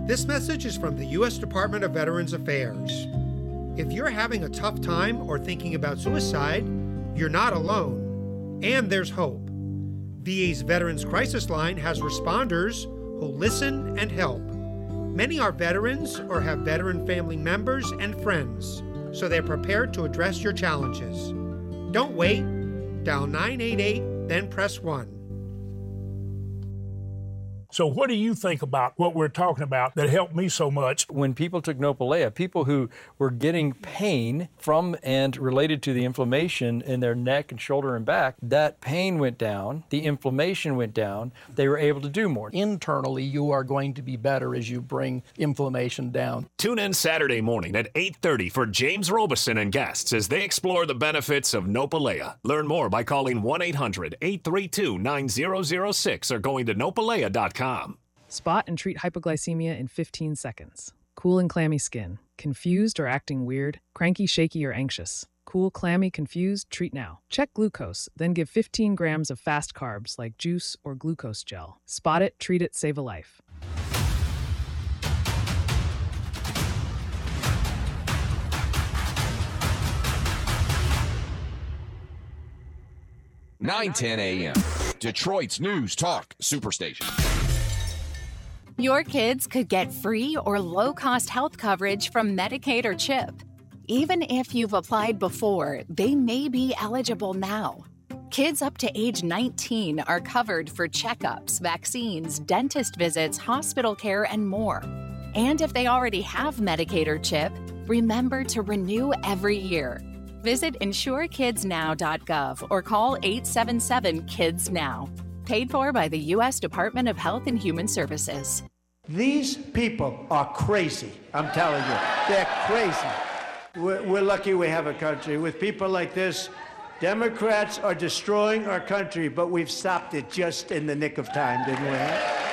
This message is from the U.S. Department of Veterans Affairs. If you're having a tough time or thinking about suicide, you're not alone, and there's hope. VA's Veterans Crisis Line has responders who listen and help. Many are veterans or have veteran family members and friends, so they're prepared to address your challenges. Don't wait. Dial 988, then press 1. So what do you think about what we're talking about that helped me so much? When people took Nopalea, people who were getting pain from and related to the inflammation in their neck and shoulder and back, that pain went down, the inflammation went down, they were able to do more. Internally, you are going to be better as you bring inflammation down. Tune in Saturday morning at 8:30 for James Robeson and guests as they explore the benefits of Nopalea. Learn more by calling 1-800-832-9006 or going to nopalea.com. Spot and treat hypoglycemia in 15 seconds. Cool and clammy skin. Confused or acting weird? Cranky, shaky, or anxious? Cool, clammy, confused? Treat now. Check glucose, then give 15 grams of fast carbs like juice or glucose gel. Spot it, treat it, save a life. (9:10 a.m.) Detroit's News Talk Superstation. Your kids could get free or low-cost health coverage from Medicaid or CHIP. Even if you've applied before, they may be eligible now. Kids up to age 19 are covered for checkups, vaccines, dentist visits, hospital care, and more. And if they already have Medicaid or CHIP, remember to renew every year. Visit insurekidsnow.gov or call 877-KIDS-NOW. Paid for by the U.S. Department of Health and Human Services. These people are crazy, I'm telling you. They're crazy. We're lucky we have a country. With people like this, Democrats are destroying our country, but we've stopped it just in the nick of time, didn't we?